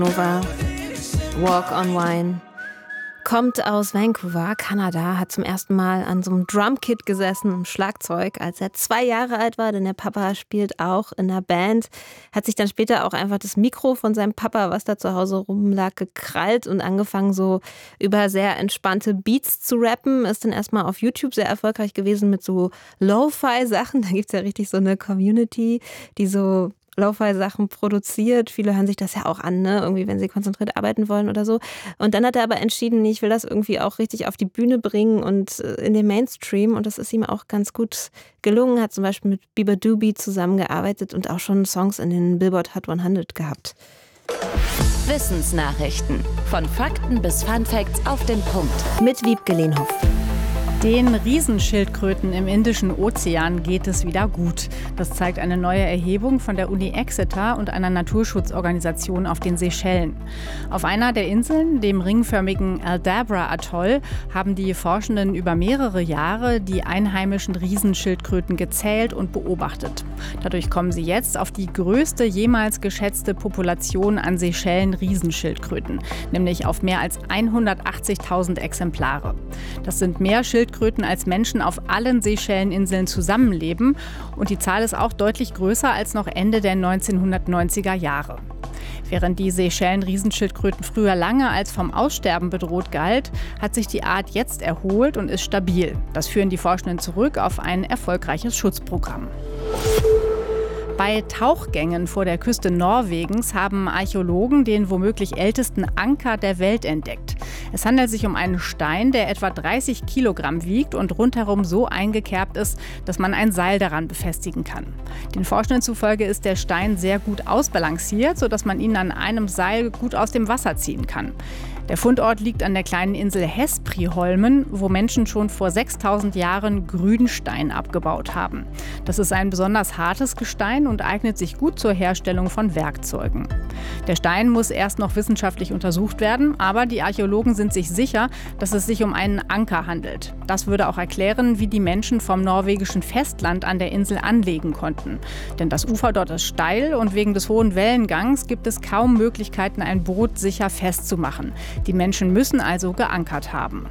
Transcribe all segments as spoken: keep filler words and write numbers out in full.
Nova, Walk on Wine, kommt aus Vancouver, Kanada, hat zum ersten Mal an so einem Drumkit gesessen, im Schlagzeug, als er zwei Jahre alt war, denn der Papa spielt auch in einer Band, hat sich dann später auch einfach das Mikro von seinem Papa, was da zu Hause rumlag, gekrallt und angefangen so über sehr entspannte Beats zu rappen, ist dann erstmal auf YouTube sehr erfolgreich gewesen mit so Lo-Fi-Sachen, da gibt es ja richtig so eine Community, die so Lo-Fi-Sachen produziert. Viele hören sich das ja auch an, ne? Irgendwie, wenn sie konzentriert arbeiten wollen oder so. Und dann hat er aber entschieden, ich will das irgendwie auch richtig auf die Bühne bringen und in den Mainstream. Und das ist ihm auch ganz gut gelungen. Hat zum Beispiel mit Bieber Doobie zusammengearbeitet und auch schon Songs in den Billboard Hot hundert gehabt. Wissensnachrichten. Von Fakten bis Funfacts auf den Punkt. Mit Wiebke Lehnhoff. Den Riesenschildkröten im Indischen Ozean geht es wieder gut. Das zeigt eine neue Erhebung von der Uni Exeter und einer Naturschutzorganisation auf den Seychellen. Auf einer der Inseln, dem ringförmigen Aldabra-Atoll, haben die Forschenden über mehrere Jahre die einheimischen Riesenschildkröten gezählt und beobachtet. Dadurch kommen sie jetzt auf die größte jemals geschätzte Population an Seychellen-Riesenschildkröten, nämlich auf mehr als hundertachtzigtausend Exemplare. Das sind mehr Schildkröten als Menschen auf allen Seychelleninseln zusammenleben. Und die Zahl ist auch deutlich größer als noch Ende der neunzehnhundertneunziger Jahre. Während die Seychellen-Riesenschildkröten früher lange als vom Aussterben bedroht galt, hat sich die Art jetzt erholt und ist stabil. Das führen die Forschenden zurück auf ein erfolgreiches Schutzprogramm. Bei Tauchgängen vor der Küste Norwegens haben Archäologen den womöglich ältesten Anker der Welt entdeckt. Es handelt sich um einen Stein, der etwa dreißig Kilogramm wiegt und rundherum so eingekerbt ist, dass man ein Seil daran befestigen kann. Den Forschenden zufolge ist der Stein sehr gut ausbalanciert, sodass man ihn an einem Seil gut aus dem Wasser ziehen kann. Der Fundort liegt an der kleinen Insel Hespriholmen, wo Menschen schon vor sechstausend Jahren Grünstein abgebaut haben. Das ist ein besonders hartes Gestein und eignet sich gut zur Herstellung von Werkzeugen. Der Stein muss erst noch wissenschaftlich untersucht werden, aber die Archäologen sind sich sicher, dass es sich um einen Anker handelt. Das würde auch erklären, wie die Menschen vom norwegischen Festland an der Insel anlegen konnten. Denn das Ufer dort ist steil und wegen des hohen Wellengangs gibt es kaum Möglichkeiten, ein Boot sicher festzumachen. Die Menschen müssen also geankert haben.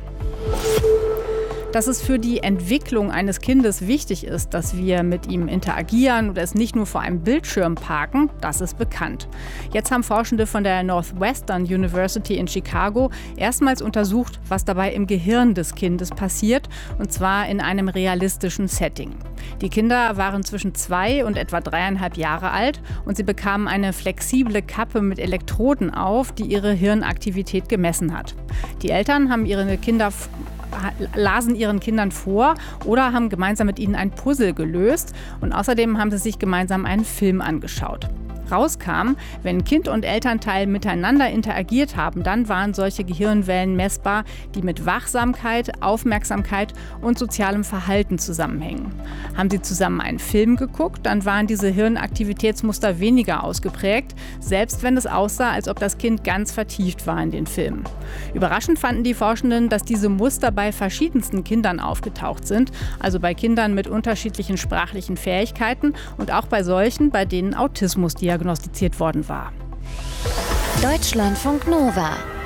Dass es für die Entwicklung eines Kindes wichtig ist, dass wir mit ihm interagieren oder es nicht nur vor einem Bildschirm parken, das ist bekannt. Jetzt haben Forschende von der Northwestern University in Chicago erstmals untersucht, was dabei im Gehirn des Kindes passiert, und zwar in einem realistischen Setting. Die Kinder waren zwischen zwei und etwa dreieinhalb Jahre alt und sie bekamen eine flexible Kappe mit Elektroden auf, die ihre Hirnaktivität gemessen hat. Die Eltern haben ihre Kinder lasen ihren Kindern vor oder haben gemeinsam mit ihnen ein Puzzle gelöst und außerdem haben sie sich gemeinsam einen Film angeschaut. Rauskam, wenn Kind und Elternteil miteinander interagiert haben, dann waren solche Gehirnwellen messbar, die mit Wachsamkeit, Aufmerksamkeit und sozialem Verhalten zusammenhängen. Haben sie zusammen einen Film geguckt, dann waren diese Hirnaktivitätsmuster weniger ausgeprägt, selbst wenn es aussah, als ob das Kind ganz vertieft war in den Film. Überraschend fanden die Forschenden, dass diese Muster bei verschiedensten Kindern aufgetaucht sind, also bei Kindern mit unterschiedlichen sprachlichen Fähigkeiten und auch bei solchen, bei denen Autismus diagnostiziert worden war. Deutschlandfunk Nova